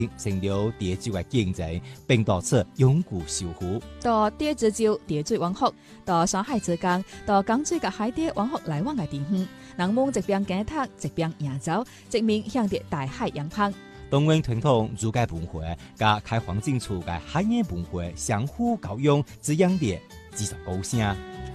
成了地州嘅經濟，並導致永固修復。 到地州州地水往復，到山海之間，到江水及海底往復來往嘅地方，人們一邊耕讀，一邊營造，一面向着大海仰望。 當然傳統儒家文化加開荒進處嘅海洋文化相互交融，滋養地繼續高聲。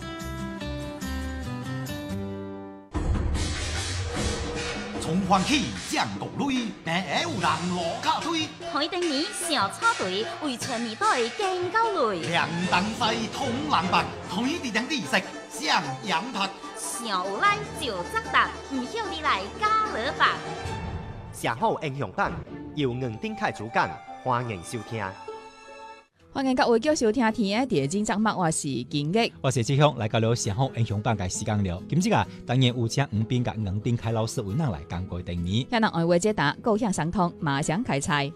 從歡喜將國淚，但有人落卡推。 海定年小插隊，為全年代更高累。 兩等西通冷白，海地等地食上羊拍。 小無賴就責達，唔曉你來加勒白。 上好英雄版由吳丁凱主講，歡迎收聽。 歡迎各位繼續收聽天嘅地精節目，我是金玉， 我是志雄，來到了上好英雄版嘅時間了。今次啊，當然有請吳斌甲吳丁凱老師為咱來講過定義。 向人愛話解答，高興相通，馬上開賽。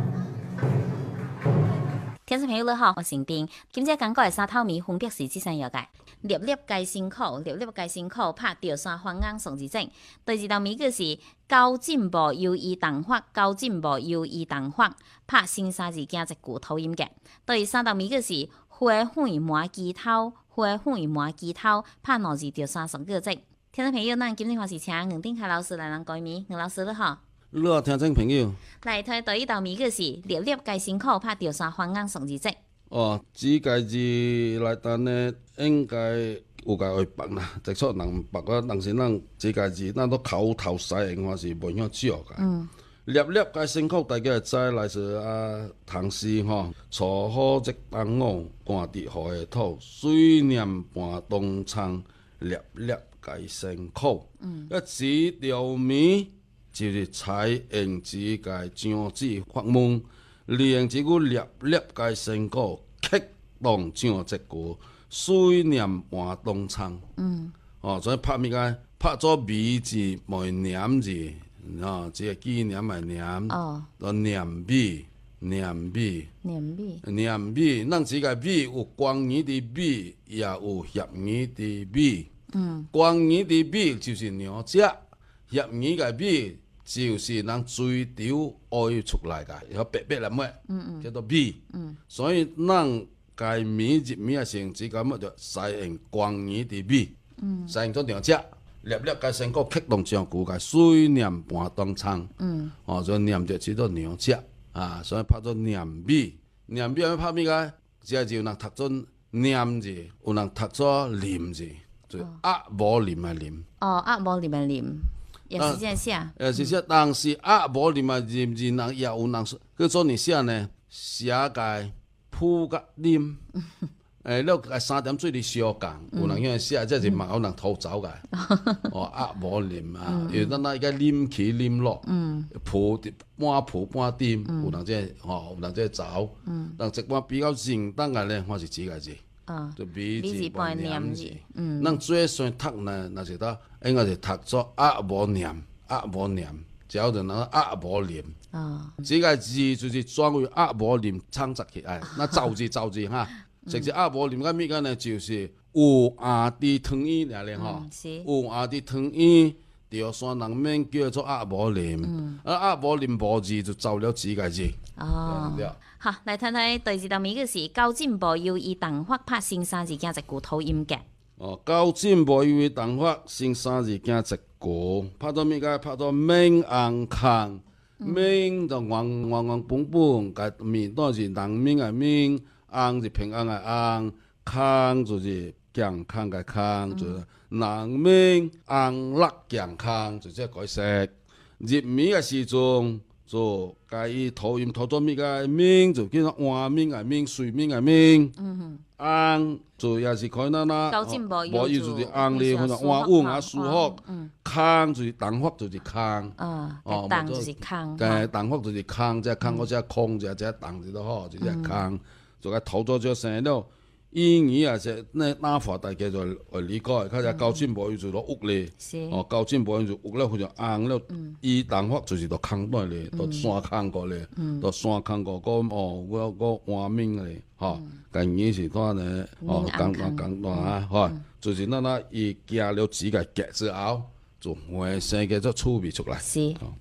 聽眾朋友你好，我是丁。今次講過係沙頭米分別是這三樣嘅，粒粒皆辛苦，粒粒皆辛苦，拍掉山花硬送之症。第二道米嘅是高進步優異動法，高進步優異動法，拍新沙字加一股頭音嘅。第三道米嘅是花粉滿枝頭，花粉滿枝頭，拍兩字掉山送個症。聽眾朋友，咱今日話是請吳丁凱老師來咱改米，吳老師你好。 你好，聽眾朋友。 來睇第一道米嘅是粒粒皆辛苦，拍掉山花硬送之症。 指介字來單呢，應該有解會白啦，直出人白啊，但是咱指介字，咱都口頭使用話是袂曉少嘅。粒粒皆辛苦，大家知來自唐詩吼，鋤好即當午，寒佇雨下土，水念半冬蒼，粒粒皆辛苦。一條米。就是彩用指介將子發夢，連這個粒粒皆辛苦，激動將一句，水念半冬蒼。所以拍咩個？拍咗米字冇念字，即係紀念係念，就念米，念米，念米。咱指介米有光語的米，也有協語的米。光語的米就是娘隻，協語嘅米。就是咱水稻愛出來嘅，有白白嚟咩？叫做米。所以咱介米入米嘅成只咁乜就使用光語啲米，使用咗兩隻，粒粒嘅辛苦激動將句嘅水念半冬蒼。所以念就只到兩隻所以拍咗念米。念米要拍咩嘅？只係有人讀咗念字，有人讀咗念字，就無念嘅念。 無念嘅念。也是這樣寫， 也是寫，但是無念啊，人也有人叫做你寫呢，寫個鋪個念，你個三點水你小講，有人樣寫，即係嘛有人偷走嘅，無念啊，因為咱而家念起念落，鋪半鋪半點，有人即係有人即係走，但一般比較簡單嘅咧，我是指個字。就米字半念字，咱最先讀呢，那是得應該是讀作無念，無念，只要就那無念。這個字就是專為無念創作起來。那造字哈，直接無念個咩個呢？就是有啲湯圓嚟咧吼，有啲湯圓，條山人免叫做無念，無念無字就造了這個字。 好，嚟睇睇第二道米嘅是高進步優異動法，拍新沙字加一句頭音嘅。 高進步優異動法，新沙字加一句，拍到咩個？拍到明紅康，明就黃黃本本，個面當是人民嘅民，紅是平安嘅紅，康就是健康嘅康，就是人民安樂健康，就即係解釋。入米嘅時陣。就介意頭音頭咗咩個名就叫做換名嘅名，水名嘅名。紅就也是可能啦。無意就是紅咧，或者換烏啊舒服。康就是動法就是康。 動就是康。 動法就是康，即係康嗰隻空，即係動字都好，就係康。就係頭咗就成了。英語啊，是那打法大家就理解，佢就高進步就落屋咧，高進步就屋咧，佢就硬咧，伊動法就是到坑內咧，到山坑過咧，到山坑過個換名咧，近語是當咧，簡單啊，就是那伊加了幾個格之後，就換成個咗趣味出來。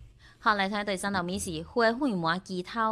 好，嚟睇第三道美食，花卉麻雞頭。